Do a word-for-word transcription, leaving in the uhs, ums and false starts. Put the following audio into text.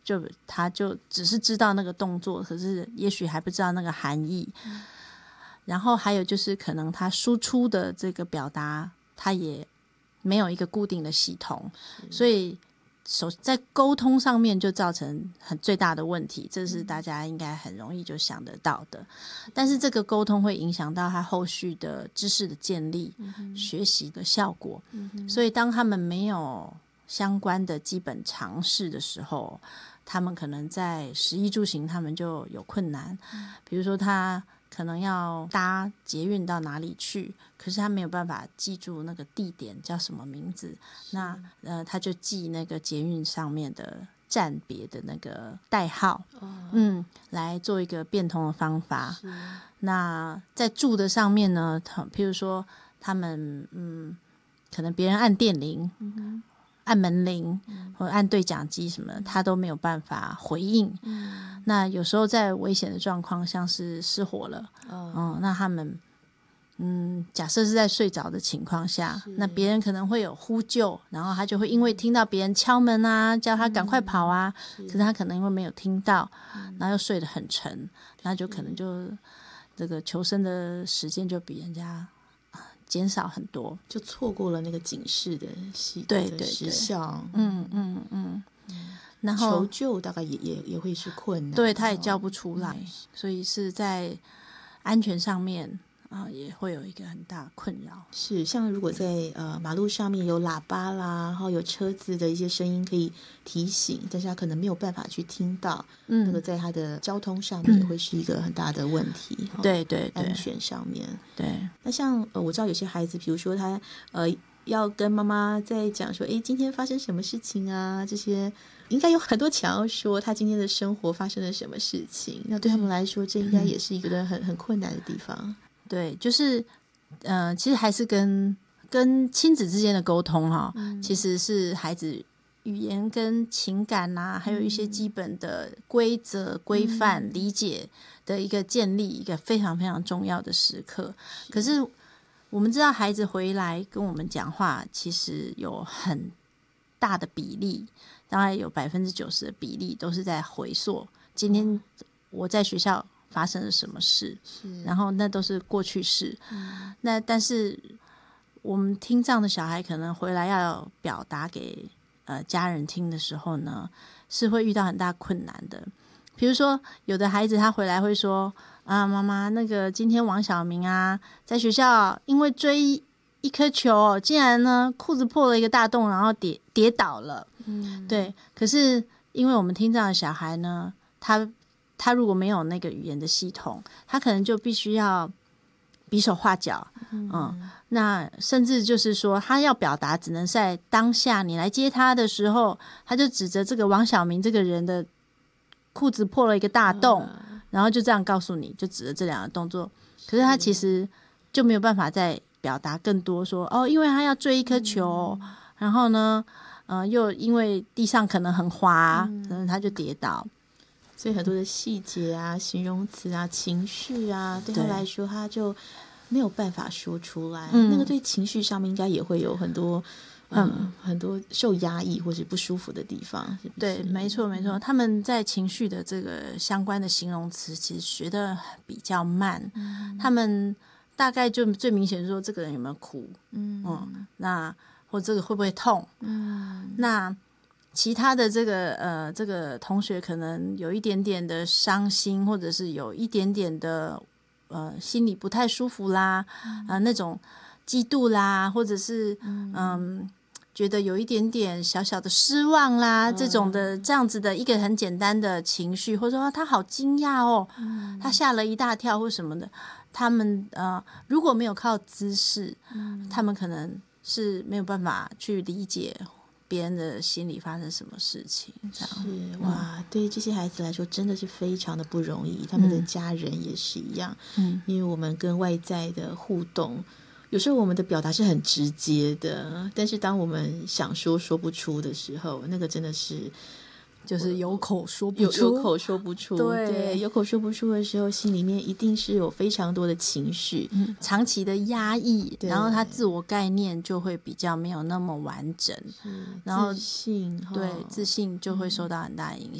就他就只是知道那个动作，可是也许还不知道那个含义、嗯、然后还有就是可能他输出的这个表达他也没有一个固定的系统，所以手在沟通上面就造成很最大的问题，这是大家应该很容易就想得到的。但是这个沟通会影响到他后续的知识的建立、嗯、学习的效果、嗯、所以当他们没有相关的基本常识的时候，他们可能在食衣住行他们就有困难、嗯、比如说他可能要搭捷运到哪里去，可是他没有办法记住那个地点叫什么名字，那呃他就记那个捷运上面的站别的那个代号、哦、嗯，来做一个变通的方法。那在住的上面呢，譬如说他们嗯，可能别人按电铃、嗯、按门铃、嗯、或者按对讲机什么的，他都没有办法回应、嗯、那有时候在危险的状况，像是失火了、哦嗯、那他们嗯，假设是在睡着的情况下，那别人可能会有呼救，然后他就会因为听到别人敲门啊，叫他赶快跑啊、嗯、可是他可能因为没有听到、嗯、然后又睡得很沉，那就可能就这个求生的时间就比人家减少很多， 就错过了那个警示的时对对对时效。 嗯嗯嗯， 然后求救大概也也也会是困难， 对，他也叫不出来、嗯、所以是在安全上面啊、呃，也会有一个很大的困扰。 是，像如果在呃马路上面有喇叭啦，然后有车子的一些声音可以提醒，但是他可能没有办法去听到，嗯，那个在他的交通上面也会是一个很大的问题。嗯、 对对对， 安全上面， 对。 那像呃我知道有些孩子，比如说他呃要跟妈妈在讲说，哎，今天发生什么事情啊？这些应该有很多想要说他今天的生活发生了什么事情。那对他们来说，这应该也是一个很很困难的地方。 对，就是呃，其实还是跟跟亲子之间的沟通哈、哦嗯，其实是孩子语言跟情感啊，还有一些基本的规则、规范、嗯、理解的一个建立，一个非常非常重要的时刻。是可是我们知道，孩子回来跟我们讲话，其实有很大的比例，大概有百分之九十的比例都是在回溯今天我在学校发生了什么事，然后那都是过去式、嗯、那但是我们听障的小孩可能回来要表达给呃家人听的时候呢，是会遇到很大困难的。比如说有的孩子他回来会说啊，妈妈，那个今天王小明啊在学校因为追一颗球竟然呢裤子破了一个大洞，然后跌跌倒了、嗯、对，可是因为我们听障的小孩呢，他他如果没有那个语言的系统，他可能就必须要比手画脚、嗯嗯、那甚至就是说他要表达只能在当下你来接他的时候，他就指着这个王小明这个人的裤子破了一个大洞、嗯、然后就这样告诉你，就指着这两个动作，可是他其实就没有办法再表达更多说哦，因为他要追一颗球、嗯、然后呢、呃、又因为地上可能很滑、嗯、可能他就跌倒， 所以很多的细节啊、形容词啊、情绪啊，对他来说他就没有办法说出来、嗯、那个对情绪上面应该也会有很多嗯、呃，很多受压抑或是不舒服的地方，是不是？ 对，没错没错，他们在情绪的这个相关的形容词其实学得比较慢、嗯、他们大概就最明显说这个人有没有哭， 嗯, 嗯那或这个会不会痛，嗯，那其他的这个呃，这个同学可能有一点点的伤心，或者是有一点点的呃心里不太舒服啦，嗯、呃那种嫉妒啦，或者是嗯、呃、觉得有一点点小小的失望啦，嗯、这种的这样子的一个很简单的情绪，或者说他好惊讶哦、嗯，他吓了一大跳或什么的，他们呃如果没有靠姿势、嗯，他们可能是没有办法去理解别人的心里发生什么事情，这样是哇、嗯，对这些孩子来说真的是非常的不容易，他们的家人也是一样，嗯，因为我们跟外在的互动，有时候我们的表达是很直接的，但是当我们想说说不出的时候，那个真的是就是有口说不出， 有有口说不出， 对, 对，有口说不出的时候，心里面一定是有非常多的情绪、 嗯、长期的压抑，然后他自我概念就会比较没有那么完整，然后自信， 对自信就会受到很大影响。